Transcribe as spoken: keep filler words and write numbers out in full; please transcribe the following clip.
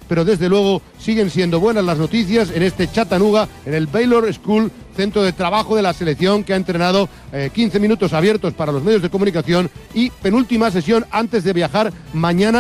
pero desde luego siguen siendo buenas las noticias en este Chattanooga, en el Baylor School, centro de trabajo de la selección, que ha entrenado eh, quince minutos abiertos para los medios de comunicación y penúltima sesión antes de viajar mañana